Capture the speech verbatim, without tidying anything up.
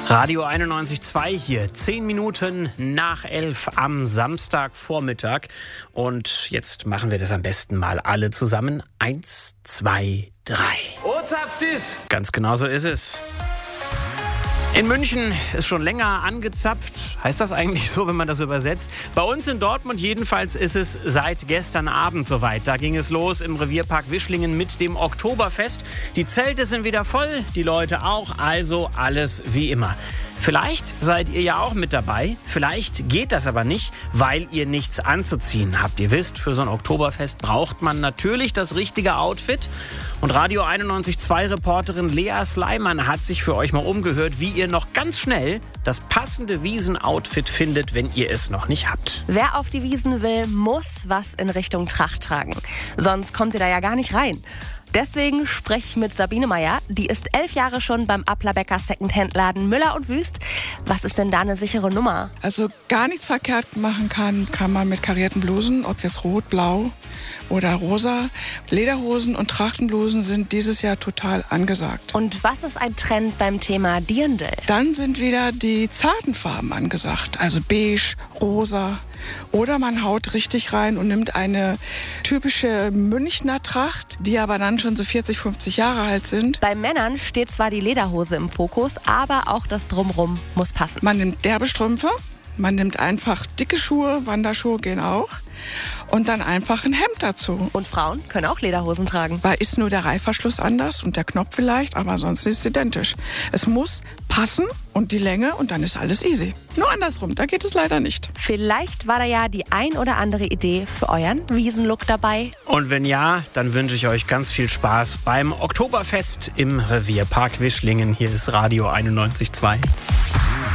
Radio einundneunzig Komma zwei hier, zehn Minuten nach elf am Samstagvormittag. Und jetzt machen wir das am besten mal alle zusammen. Eins, zwei, drei. Ozapftis! Ganz genau so ist es. In München ist schon länger angezapft. Heißt das eigentlich so, wenn man das übersetzt? Bei uns in Dortmund jedenfalls ist es seit gestern Abend soweit. Da ging es los im Revierpark Wischlingen mit dem Oktoberfest. Die Zelte sind wieder voll, die Leute auch, also alles wie immer. Vielleicht seid ihr ja auch mit dabei, vielleicht geht das aber nicht, weil ihr nichts anzuziehen habt. Ihr wisst, für so ein Oktoberfest braucht man natürlich das richtige Outfit. Und Radio einundneunzig Komma zwei Reporterin Lea Sleiman hat sich für euch mal umgehört, wie ihr noch ganz schnell das passende Wiesenoutfit findet, wenn ihr es noch nicht habt. Wer auf die Wiesn will, muss was in Richtung Tracht tragen. Sonst kommt ihr da ja gar nicht rein. Deswegen spreche ich mit Sabine Meyer. Die ist elf Jahre schon beim Applerbecker Secondhand-Laden Müller und Wüst. Was ist denn da eine sichere Nummer? Also gar nichts verkehrt machen kann, kann man mit karierten Blusen, ob jetzt rot, blau oder rosa. Lederhosen und Trachtenblusen sind dieses Jahr total angesagt. Und was ist ein Trend beim Thema Dirndl? Dann sind wieder die zarten Farben angesagt, also beige, rosa. Oder man haut richtig rein und nimmt eine typische Münchner Tracht, die aber dann schon so vierzig, fünfzig Jahre alt sind. Bei Männern steht zwar die Lederhose im Fokus, aber auch das Drumrum muss passen. Man nimmt derbe Strümpfe, man nimmt einfach dicke Schuhe, Wanderschuhe gehen auch. Und dann einfach ein Hemd dazu. Und Frauen können auch Lederhosen tragen. Da ist nur der Reißverschluss anders und der Knopf vielleicht, aber sonst ist es identisch. Es muss passen und die Länge und dann ist alles easy. Nur andersrum, da geht es leider nicht. Vielleicht war da ja die ein oder andere Idee für euren Wiesenlook dabei. Und wenn ja, dann wünsche ich euch ganz viel Spaß beim Oktoberfest im Revierpark Wischlingen. Hier ist Radio einundneunzig Komma zwei.